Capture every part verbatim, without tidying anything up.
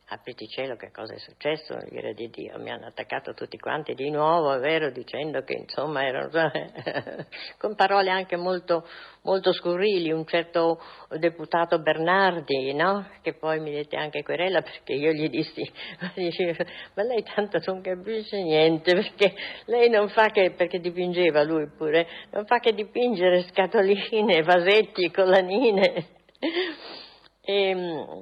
apriti cielo, che cosa è successo? Ira di Dio, mi hanno attaccato tutti quanti di nuovo, è vero, dicendo che insomma erano con parole anche molto, molto scurrili, un certo deputato Bernardi, no? Che poi mi dette anche querela perché io gli dissi, ma lei tanto non capisce niente, perché lei non fa che, perché dipingeva lui pure, non fa che dipingere scatoline, vasetti, collanine. E,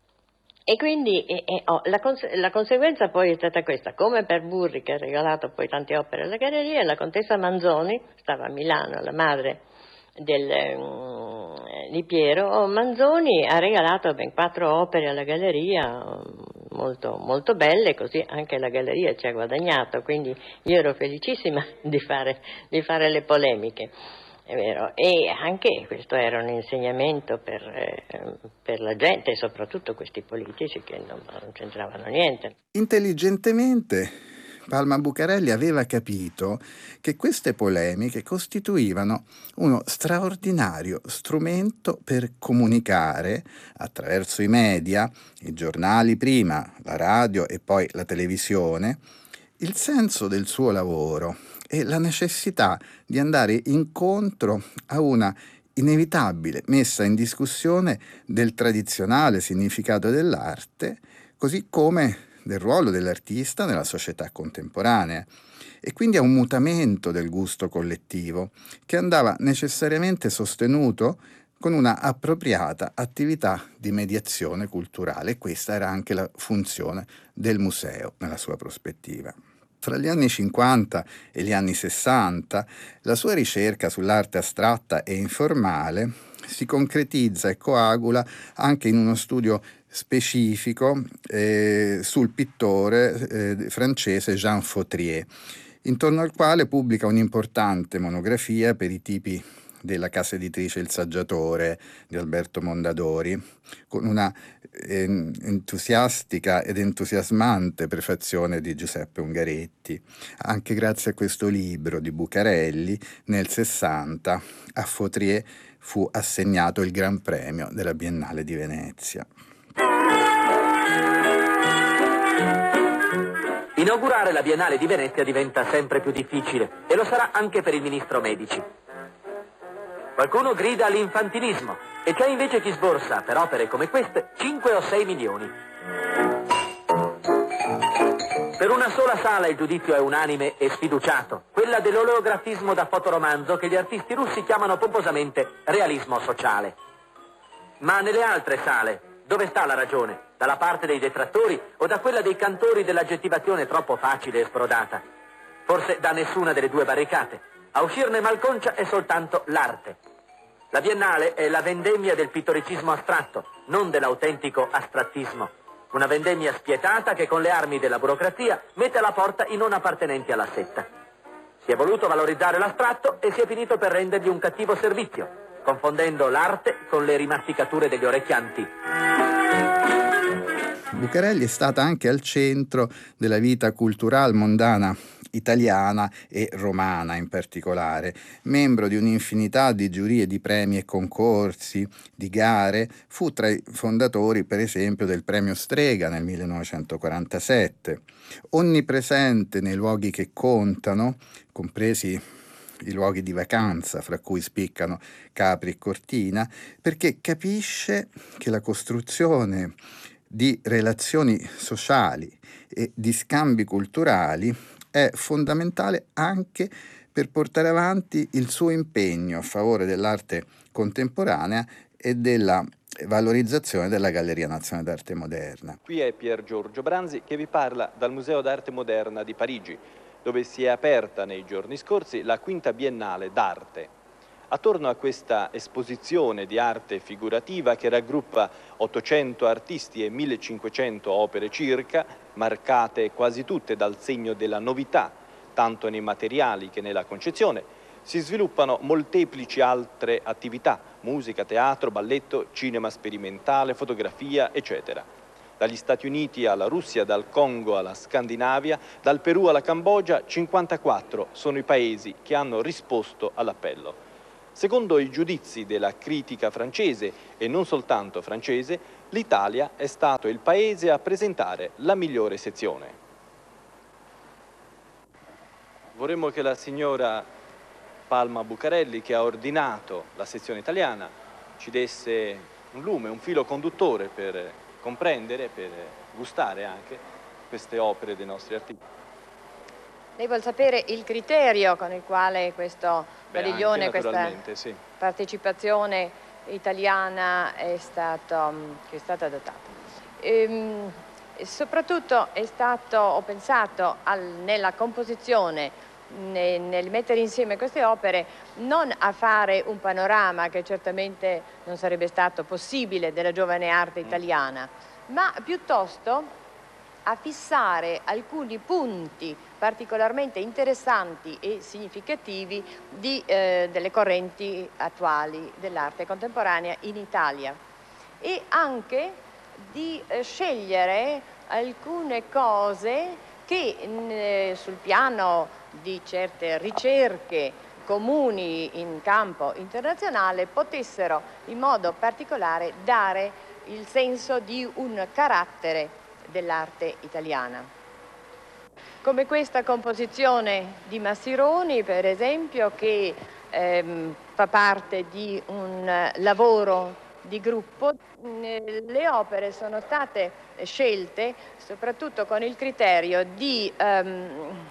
E quindi e, e, oh, la, cons- la conseguenza poi è stata questa: come per Burri, che ha regalato poi tante opere alla galleria, la contessa Manzoni, stava a Milano, la madre del, um, di Piero Manzoni, ha regalato ben quattro opere alla galleria, um, molto, molto belle, così anche la galleria ci ha guadagnato, quindi io ero felicissima di fare, di fare le polemiche. È vero, e anche questo era un insegnamento per, eh, per la gente, soprattutto questi politici che non, non c'entravano niente. Intelligentemente Palma Bucarelli aveva capito che queste polemiche costituivano uno straordinario strumento per comunicare attraverso i media, i giornali prima, la radio e poi la televisione, il senso del suo lavoro e la necessità di andare incontro a una inevitabile messa in discussione del tradizionale significato dell'arte, così come del ruolo dell'artista nella società contemporanea, e quindi a un mutamento del gusto collettivo che andava necessariamente sostenuto con una appropriata attività di mediazione culturale. Questa era anche la funzione del museo nella sua prospettiva. Fra gli anni cinquanta e gli anni sessanta, la sua ricerca sull'arte astratta e informale si concretizza e coagula anche in uno studio specifico eh, sul pittore eh, francese Jean Fautrier, intorno al quale pubblica un'importante monografia per i tipi della casa editrice Il Saggiatore di Alberto Mondadori, con una eh, entusiastica ed entusiasmante prefazione di Giuseppe Ungaretti. Anche grazie a questo libro di Bucarelli, nel sessanta a Fautrier fu assegnato il Gran Premio della Biennale di Venezia. Inaugurare la Biennale di Venezia diventa sempre più difficile e lo sarà anche per il ministro Medici. Qualcuno grida all'infantilismo e c'è invece chi sborsa per opere come queste cinque o sei milioni. Per una sola sala il giudizio è unanime e sfiduciato, quella dell'oleografismo da fotoromanzo che gli artisti russi chiamano pomposamente realismo sociale. Ma nelle altre sale, dove sta la ragione? Dalla parte dei detrattori o da quella dei cantori dell'aggettivazione troppo facile e sprodata? Forse da nessuna delle due barricate. A uscirne malconcia è soltanto l'arte. La Biennale è la vendemmia del pittoricismo astratto, non dell'autentico astrattismo. Una vendemmia spietata che con le armi della burocrazia mette alla porta i non appartenenti alla setta. Si è voluto valorizzare l'astratto e si è finito per rendergli un cattivo servizio, confondendo l'arte con le rimasticature degli orecchianti. Bucarelli è stata anche al centro della vita culturale mondana italiana e romana in particolare, membro di un'infinità di giurie di premi e concorsi, di gare, fu tra i fondatori per esempio del premio Strega nel millenovecentoquarantasette, onnipresente nei luoghi che contano, compresi i luoghi di vacanza, fra cui spiccano Capri e Cortina, perché capisce che la costruzione di relazioni sociali e di scambi culturali è fondamentale anche per portare avanti il suo impegno a favore dell'arte contemporanea e della valorizzazione della Galleria Nazionale d'Arte Moderna. Qui è Pier Giorgio Branzi che vi parla dal Museo d'Arte Moderna di Parigi, dove si è aperta nei giorni scorsi la quinta Biennale d'Arte. Attorno a questa esposizione di arte figurativa che raggruppa ottocento artisti e millecinquecento opere circa, marcate quasi tutte dal segno della novità, tanto nei materiali che nella concezione, si sviluppano molteplici altre attività, musica, teatro, balletto, cinema sperimentale, fotografia, eccetera. Dagli Stati Uniti alla Russia, dal Congo alla Scandinavia, dal Perù alla Cambogia, cinquantaquattro sono i paesi che hanno risposto all'appello. Secondo i giudizi della critica francese, e non soltanto francese, l'Italia è stato il paese a presentare la migliore sezione. Vorremmo che la signora Palma Bucarelli, che ha ordinato la sezione italiana, ci desse un lume, un filo conduttore per comprendere, per gustare anche queste opere dei nostri artisti. Lei vuol sapere il criterio con il quale questo Beh, padiglione, anche, questa sì. partecipazione italiana è, stato, che è stata adottata. Ehm, soprattutto è stato, ho pensato al, nella composizione, ne, nel mettere insieme queste opere, non a fare un panorama che certamente non sarebbe stato possibile della giovane arte italiana, ma piuttosto a fissare alcuni punti particolarmente interessanti e significativi di, eh, delle correnti attuali dell'arte contemporanea in Italia, e anche di eh, scegliere alcune cose che eh, sul piano di certe ricerche comuni in campo internazionale potessero in modo particolare dare il senso di un carattere dell'arte italiana. Come questa composizione di Massironi, per esempio, che ehm, fa parte di un lavoro di gruppo. Le opere sono state scelte soprattutto con il criterio di ehm,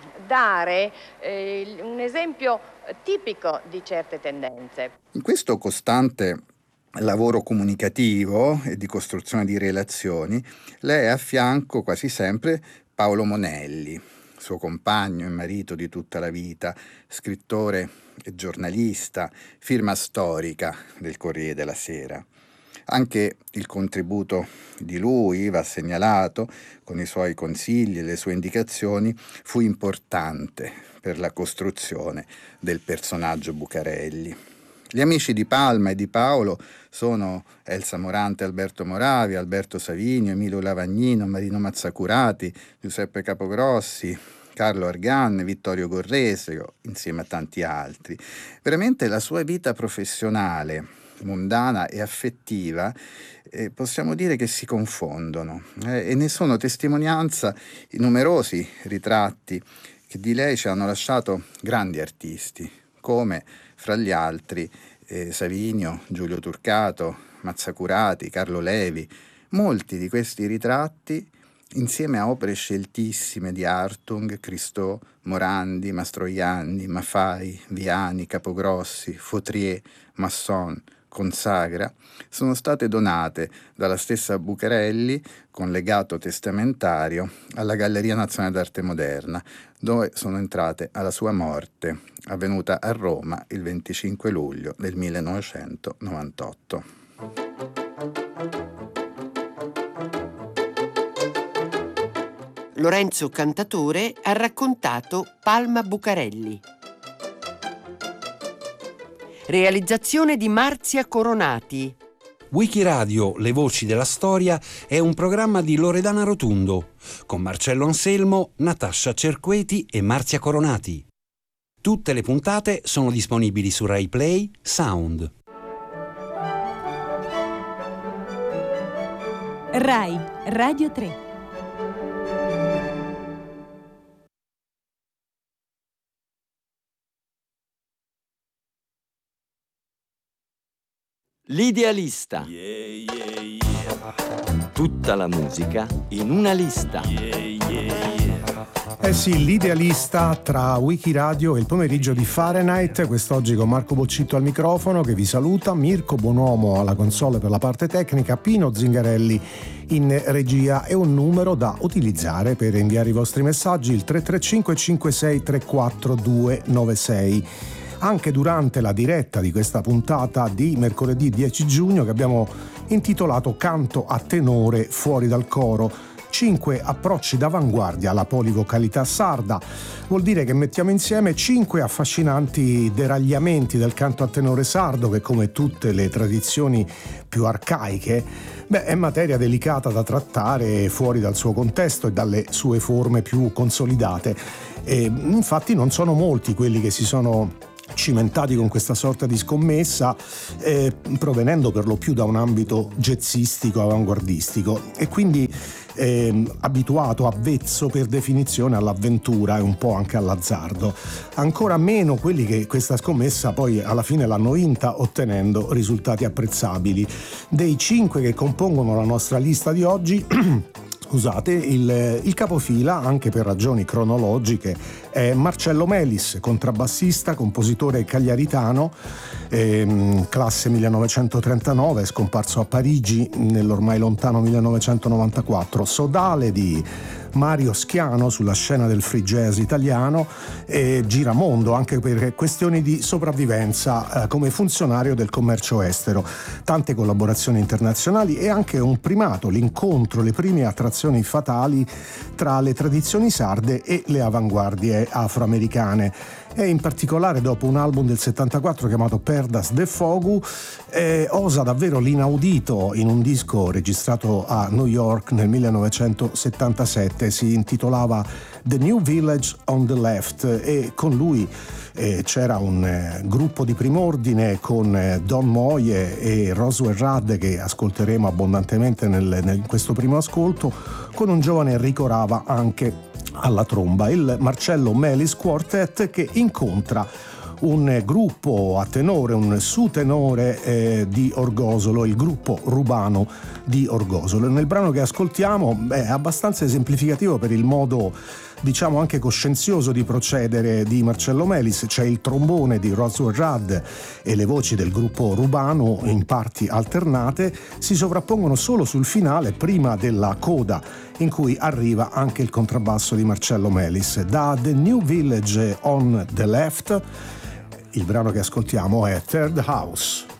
dare eh, un esempio tipico di certe tendenze. In questo costante lavoro comunicativo e di costruzione di relazioni, lei è a fianco quasi sempre Paolo Monelli, suo compagno e marito di tutta la vita, scrittore e giornalista, firma storica del Corriere della Sera. Anche il contributo di lui, va segnalato, con i suoi consigli e le sue indicazioni, fu importante per la costruzione del personaggio Bucarelli. Gli amici di Palma e di Paolo sono Elsa Morante, Alberto Moravi, Alberto Savinio, Emilio Lavagnino, Marino Mazzacurati, Giuseppe Capogrossi, Carlo Argan, Vittorio Gorresio, insieme a tanti altri. Veramente la sua vita professionale, mondana e affettiva, eh, possiamo dire che si confondono eh, e ne sono testimonianza i numerosi ritratti che di lei ci hanno lasciato grandi artisti, come fra gli altri eh, Savinio, Giulio Turcato, Mazzacurati, Carlo Levi. Molti di questi ritratti, insieme a opere sceltissime di Hartung, Christaux, Morandi, Mastroianni, Maffai, Viani, Capogrossi, Fautrier, Masson, Consagra, sono state donate dalla stessa Bucarelli con legato testamentario alla Galleria Nazionale d'Arte Moderna, dove sono entrate alla sua morte, avvenuta a Roma il venticinque luglio del millenovecentonovantotto. Lorenzo Cantatore ha raccontato Palma Bucarelli. Realizzazione di Marzia Coronati. Wikiradio Le Voci della Storia è un programma di Loredana Rotundo, con Marcello Anselmo, Natascia Cerqueti e Marzia Coronati. Tutte le puntate sono disponibili su Rai Play Sound. Rai Radio tre. L'idealista. Tutta la musica in una lista. Eh sì, l'idealista tra Wikiradio e il pomeriggio di Fahrenheit, quest'oggi con Marco Boccitto al microfono che vi saluta, Mirko Bonomo alla console per la parte tecnica, Pino Zingarelli in regia e un numero da utilizzare per inviare i vostri messaggi, il tre tre cinque cinque sei tre quattro due nove sei. Anche durante la diretta di questa puntata di mercoledì dieci giugno che abbiamo intitolato Canto a tenore fuori dal coro, cinque approcci d'avanguardia alla polivocalità sarda. Vuol dire che mettiamo insieme cinque affascinanti deragliamenti del canto a tenore sardo che, come tutte le tradizioni più arcaiche, beh, è materia delicata da trattare fuori dal suo contesto e dalle sue forme più consolidate. E infatti non sono molti quelli che si sono cimentati con questa sorta di scommessa, eh, provenendo per lo più da un ambito jazzistico avanguardistico, e quindi eh, abituato, avvezzo per definizione all'avventura e un po' anche all'azzardo. Ancora meno quelli che questa scommessa poi alla fine l'hanno vinta, ottenendo risultati apprezzabili. Dei cinque che compongono la nostra lista di oggi Scusate, il, il capofila, anche per ragioni cronologiche, è Marcello Melis, contrabbassista, compositore cagliaritano, ehm, classe millenovecentotrentanove, scomparso a Parigi nell'ormai lontano millenovecentonovantaquattro, sodale di Mario Schiano sulla scena del free jazz italiano e giramondo anche per questioni di sopravvivenza eh, come funzionario del commercio estero. Tante collaborazioni internazionali e anche un primato, l'incontro, le prime attrazioni fatali tra le tradizioni sarde e le avanguardie afroamericane. E in particolare dopo un album del settantaquattro chiamato Perdas de Fogu eh, osa davvero l'inaudito in un disco registrato a New York nel millenovecentosettantasette. Si intitolava The New Village on the Left e con lui eh, c'era un eh, gruppo di prim'ordine con eh, Don Moye e Roswell Rudd, che ascolteremo abbondantemente nel, nel, in questo primo ascolto, con un giovane Enrico Rava anche alla tromba, il Marcello Melis Quartet, che incontra un gruppo a tenore, un su-tenore eh, di Orgosolo, il gruppo Rubano di Orgosolo. Nel brano che ascoltiamo beh, è abbastanza esemplificativo per il modo, diciamo anche coscienzioso, di procedere di Marcello Melis. C'è il trombone di Roswell Rudd e le voci del gruppo Rubano in parti alternate si sovrappongono solo sul finale, prima della coda in cui arriva anche il contrabbasso di Marcello Melis. Da The New Village on the Left il brano che ascoltiamo è Third House.